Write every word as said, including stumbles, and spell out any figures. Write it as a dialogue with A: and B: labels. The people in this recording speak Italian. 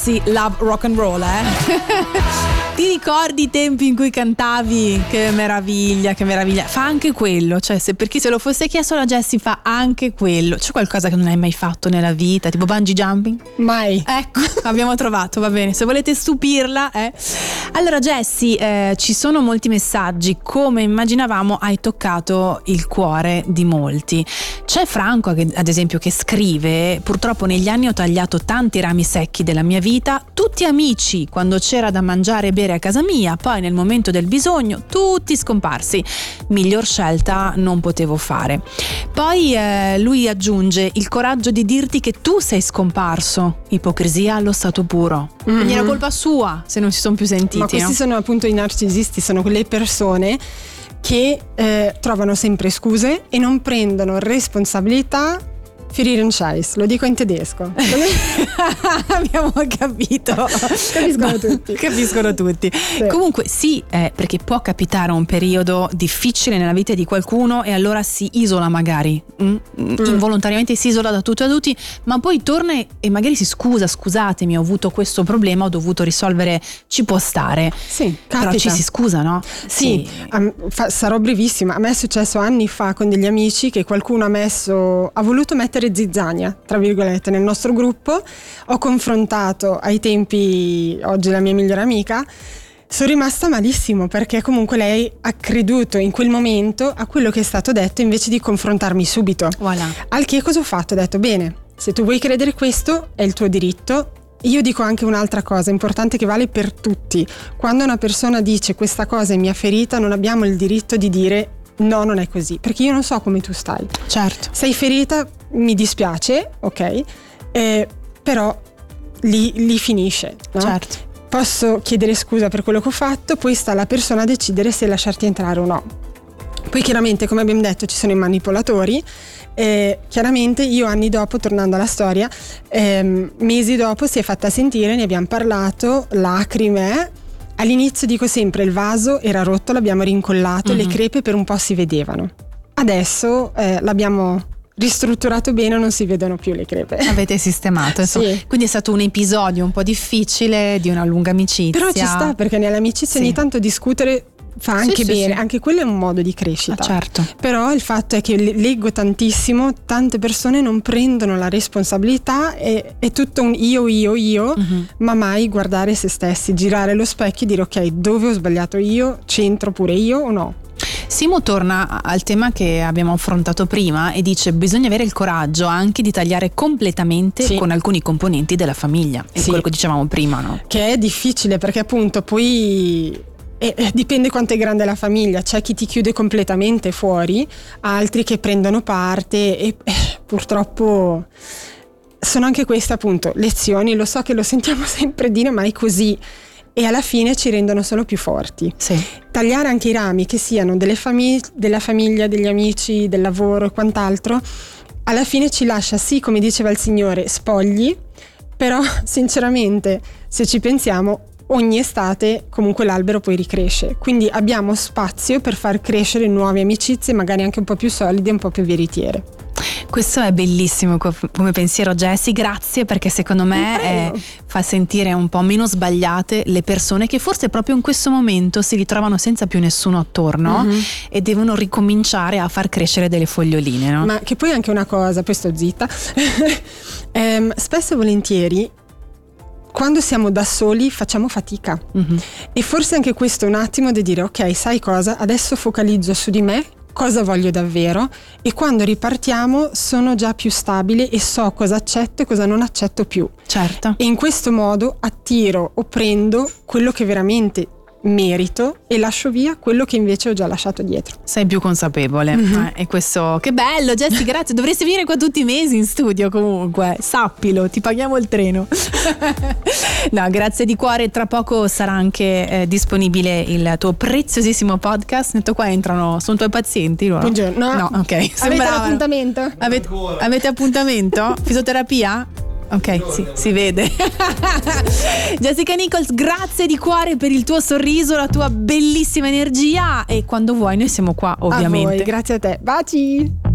A: Jessie Love Rock and Roll, eh? Ti ricordi i tempi in cui cantavi? Che meraviglia, che meraviglia. Fa anche quello, cioè se per chi se lo fosse chiesto la Jessie fa anche quello. C'è qualcosa che non hai mai fatto nella vita, tipo bungee jumping?
B: Mai.
A: Ecco, abbiamo trovato, va bene. Se volete stupirla, eh. Allora Jessie, eh, ci sono molti messaggi. Come immaginavamo hai toccato il cuore di molti. C'è Franco, ad esempio, che scrive: purtroppo negli anni ho tagliato tanti rami secchi della mia vita, tutti amici quando c'era da mangiare e bere a casa mia, poi nel momento del bisogno tutti scomparsi. Miglior scelta non potevo fare. Poi eh, lui aggiunge: il coraggio di dirti che tu sei scomparso, ipocrisia allo stato puro. Mm-hmm. Quindi era colpa sua se non si sono più sentiti.
B: Ma questi
A: no?
B: sono appunto i narcisisti, sono quelle persone che eh, trovano sempre scuse e non prendono responsabilità. Für ihren Scheiß, lo dico in tedesco.
A: Abbiamo capito.
B: Capiscono
A: Ma,
B: tutti.
A: Capiscono tutti. Sì. Comunque sì, eh, perché può capitare un periodo difficile nella vita di qualcuno e allora si isola magari, mm? Mm. involontariamente si isola da tutto e da tutti, ma poi torna e magari si scusa, scusatemi, ho avuto questo problema, ho dovuto risolvere, ci può stare.
B: Sì, capita.
A: Però ci si scusa, no?
B: Sì, sì. Um, fa, sarò brevissima. A me è successo anni fa con degli amici che qualcuno ha messo, ha voluto mettere zizzania, tra virgolette, nel nostro gruppo. Ho confrontato ai tempi, oggi la mia migliore amica, sono rimasta malissimo perché comunque lei ha creduto in quel momento a quello che è stato detto invece di confrontarmi subito.
A: Voilà.
B: Al che cosa ho fatto? Ho detto: bene, se tu vuoi credere questo è il tuo diritto. Io dico anche un'altra cosa importante che vale per tutti: quando una persona dice questa cosa mi ha ferita, non abbiamo il diritto di dire no, non è così, perché io non so come tu stai.
A: Certo.
B: Sei ferita, mi dispiace, ok, eh, però lì, lì finisce, no?
A: Certo.
B: Posso chiedere scusa per quello che ho fatto, poi sta alla persona a decidere se lasciarti entrare o no. Poi chiaramente, come abbiamo detto, ci sono i manipolatori. Eh, chiaramente io anni dopo, tornando alla storia, ehm, mesi dopo si è fatta sentire, ne abbiamo parlato, lacrime. All'inizio dico sempre: il vaso era rotto, l'abbiamo rincollato, mm-hmm. le crepe per un po' si vedevano. Adesso eh, l'abbiamo ristrutturato bene, non si vedono più le crepe.
A: Avete sistemato, insomma. Sì. Quindi è stato un episodio un po' difficile di una lunga amicizia.
B: Però ci sta, perché nell'amicizia sì. ogni tanto discutere fa anche sì, bene, sì, sì. anche quello è un modo di crescita.
A: Ah, certo.
B: Però il fatto è che leggo tantissimo, tante persone non prendono la responsabilità, è, è tutto un io, io, io, mm-hmm. ma mai guardare se stessi, girare lo specchio e dire: ok, dove ho sbagliato io, c'entro pure io o no?
A: Simo torna al tema che abbiamo affrontato prima e dice: bisogna avere il coraggio anche di tagliare completamente sì. con alcuni componenti della famiglia. È sì. quello che dicevamo prima, no?
B: Che è difficile perché appunto poi E dipende quanto è grande la famiglia. C'è chi ti chiude completamente fuori, altri che prendono parte e eh, purtroppo sono anche queste appunto lezioni. Lo so che lo sentiamo sempre dire, ma è così, e alla fine ci rendono solo più forti.
A: Sì.
B: Tagliare anche i rami, che siano delle famig- della famiglia, degli amici, del lavoro e quant'altro, alla fine ci lascia, sì, come diceva il Signore, spogli, però sinceramente se ci pensiamo ogni estate comunque l'albero poi ricresce, quindi abbiamo spazio per far crescere nuove amicizie, magari anche un po' più solide, un po' più veritiere.
A: Questo è bellissimo come pensiero, Jessie, grazie, perché secondo me è, fa sentire un po' meno sbagliate le persone che forse proprio in questo momento si ritrovano senza più nessuno attorno, mm-hmm. e devono ricominciare a far crescere delle foglioline, no?
B: Ma che poi anche una cosa, poi sto zitta, ehm, spesso e volentieri quando siamo da soli facciamo fatica, mm-hmm. e forse anche questo è un attimo di dire: ok, sai cosa, adesso focalizzo su di me, cosa voglio davvero, e quando ripartiamo sono già più stabile e so cosa accetto e cosa non accetto più.
A: Certo.
B: E in questo modo attiro o prendo quello che veramente merito e lascio via quello che invece ho già lasciato dietro.
A: Sei più consapevole, mm-hmm. eh, e questo, che bello, Jessie, grazie. Dovresti venire qua tutti i mesi in studio, comunque sappilo, ti paghiamo il treno. No, grazie di cuore. Tra poco sarà anche eh, disponibile il tuo preziosissimo podcast. Detto, qua entrano, sono tuoi pazienti loro?
B: Buongiorno.
A: No, ok.
B: Avete l'appuntamento?
A: Avete, avete appuntamento? Fisioterapia? Ok, sì, si vede. Jessica Nichols, grazie di cuore per il tuo sorriso, la tua bellissima energia, e quando vuoi noi siamo qua, ovviamente.
B: A voi, grazie a te. Baci.